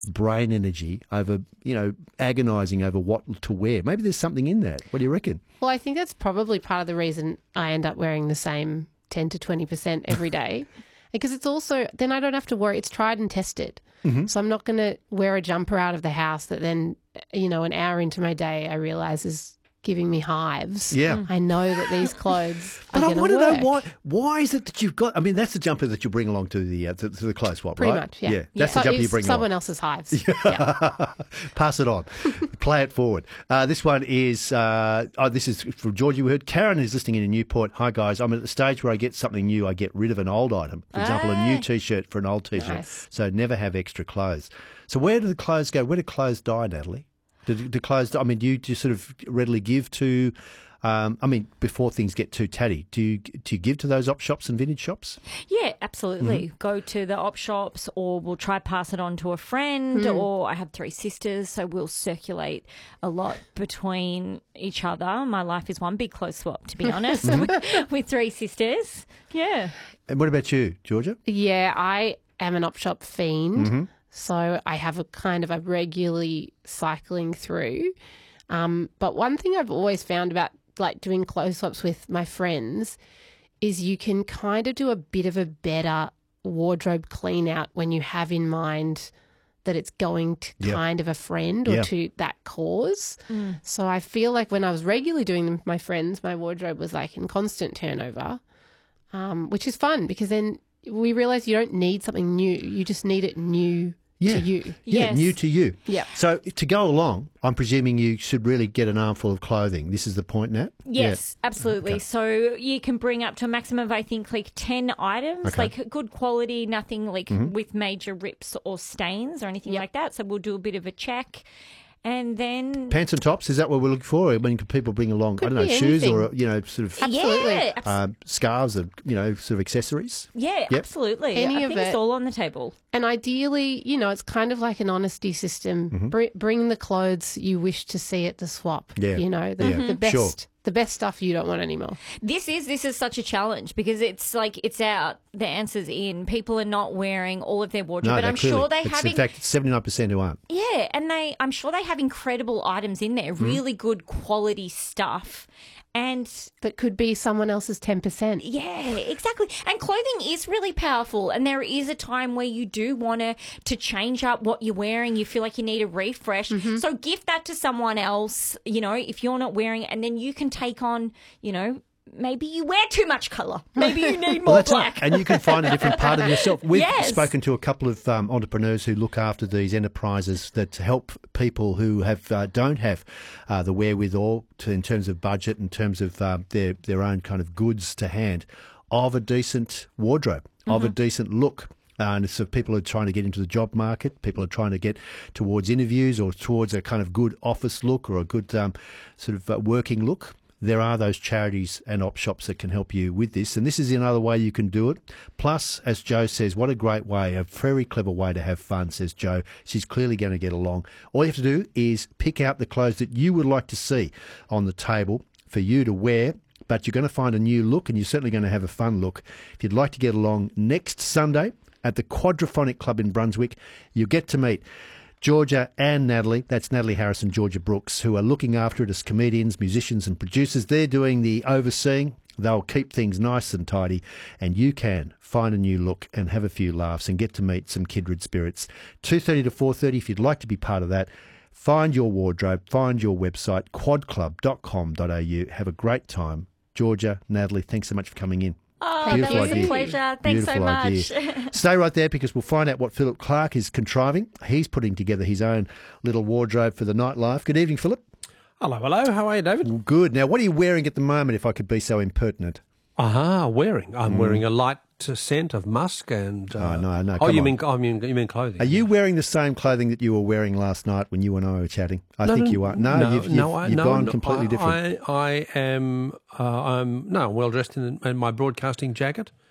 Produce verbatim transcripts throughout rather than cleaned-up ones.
brain energy over, you know, agonising over what to wear. Maybe there's something in that. What do you reckon? Well, I think that's probably part of the reason I end up wearing the same ten to twenty percent every day. Because it's also, then I don't have to worry. It's tried and tested. Mm-hmm. So I'm not going to wear a jumper out of the house that then, you know, an hour into my day I realise is giving me hives. Yeah. I know that these clothes are But I going to want to work. know why. Why is it that you've got? I mean, that's the jumper that you bring along to the uh, to, to the clothes swap, Pretty right? much, yeah. Yeah, that's So the jumper you it's bring someone along. else's hives. Yeah. Pass it on. Play it forward. Uh, this one is. Uh, oh, this is from Georgie. We heard Karen is listening in Newport. Hi guys, I'm at the stage where I get something new. I get rid of an old item. For example, a new T-shirt for an old T-shirt. Nice. So never have extra clothes. So where do the clothes go? Where do clothes die, Natalie? Do, do clothes? I mean, do you just sort of readily give to? Um, I mean, before things get too tatty, do you do you give to those op shops and vintage shops? Yeah, absolutely. Mm-hmm. Go to the op shops, or we'll try pass it on to a friend, Mm. or I have three sisters, so we'll circulate a lot between each other. My life is one big clothes swap, to be honest, with, with three sisters. Yeah. And what about you, Georgia? Yeah, I am an op shop fiend. Mm-hmm. So I have a kind of, I'm regularly cycling through. Um, but one thing I've always found about like doing clothes swaps with my friends is you can kind of do a bit of a better wardrobe clean out when you have in mind that it's going to Yep. kind of a friend or Yeah. to that cause. So I feel like when I was regularly doing them with my friends, my wardrobe was like in constant turnover, um, which is fun because then we realise you don't need something new. You just need it new Yeah. to you. Yeah, Yes. new to you. Yeah. So to go along, I'm presuming you should really get an armful of clothing. This is the point, Nat? Yes, absolutely. So you can bring up to a maximum of, I think, like ten items, Okay. like good quality, nothing like with major rips or stains or anything like that. So we'll do a bit of a check. And then... Pants and tops, is that what we're looking for? I mean, can people bring along, Could I don't know, be shoes anything. or, you know, sort of Absolutely. Yeah, abs- um, scarves and, you know, sort of accessories? yeah, Yep. absolutely. Any I of think it's it. all on the table. And ideally, you know, it's kind of like an honesty system. Mm-hmm. Br- bring the clothes you wish to see at the swap. Yeah. You know, the, Yeah. the best Sure. the best stuff you don't want anymore. This is this is such a challenge because it's like it's out, the answer's in. People are not wearing all of their wardrobe, but they're I'm clearly- sure they it's, have in fact, it's seventy-nine percent who aren't. yeah, and they I'm sure they have incredible items in there, Mm-hmm. really good quality stuff. And That could be someone else's ten percent. yeah, exactly. And clothing is really powerful. And there is a time where you do want to to change up what you're wearing. You feel like you need a refresh. So gift that to someone else, you know, if you're not wearing it. And then you can take on, you know, maybe you wear too much colour. Maybe you need more Well, that's black. right. And you can find a different part of yourself. We've Yes. spoken to a couple of um, entrepreneurs who look after these enterprises that help people who have uh, don't have uh, the wherewithal to, in terms of budget, in terms of uh, their their own kind of goods to hand, of a decent wardrobe, of a decent look. Uh, and so people are trying to get into the job market, people are trying to get towards interviews or towards a kind of good office look or a good um, sort of uh, working look. There are those charities and op shops that can help you with this. And this is another way you can do it. Plus, as Joe says, what a great way, a very clever way to have fun, says Joe. She's clearly going to get along. All you have to do is pick out the clothes that you would like to see on the table for you to wear. But you're going to find a new look and you're certainly going to have a fun look. If you'd like to get along next Sunday at the Quadraphonic Club in Brunswick, you'll get to meet Georgia and Natalie, that's Natalie Harris and Georgia Brooks, who are looking after it as comedians, musicians and producers. They're doing the overseeing. They'll keep things nice and tidy, and you can find a new look and have a few laughs and get to meet some kindred spirits. two thirty to four thirty if you'd like to be part of that. Find your wardrobe, find your website, quad club dot com dot a u. Have a great time. Georgia, Natalie, thanks so much for coming in. Oh, Beautiful that was idea. a pleasure. Thanks Beautiful so much. idea. Stay right there because we'll find out what Philip Clark is contriving. He's putting together his own little wardrobe for the nightlife. Good evening, Philip. Hello, hello. How are you, David? Good. Now, what are you wearing at the moment, if I could be so impertinent? Aha, wearing. I'm wearing a light uh, scent of musk and. Uh, Oh, no, no, Oh, come you on. mean? I mean, you mean clothing? Are you wearing the same clothing that you were wearing last night when you and I were chatting? I No, think no, you are. No, no, you've, you've, no, I, you've no, gone no, completely I, different. I, I am. Uh, I'm no I'm well dressed in, in my broadcasting jacket.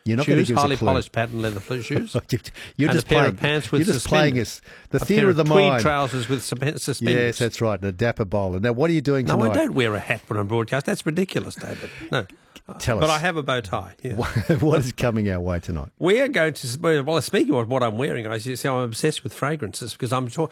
You're not going to shoes, give us a highly clue. polished patent leather flute shoes. You're and just a pair playing, of pants with You're just playing suspenders. us the a theatre pair of the tweed mind. trousers with sus- suspenders. Yes, that's right. And a dapper bowler. Now, what are you doing No, tonight? I don't wear a hat when I'm broadcast. That's ridiculous, David. No. Tell But us. I have a bow tie. Yeah. What is coming our way tonight? We are going to, well, speaking of what I'm wearing, I see I'm obsessed with fragrances because I'm sure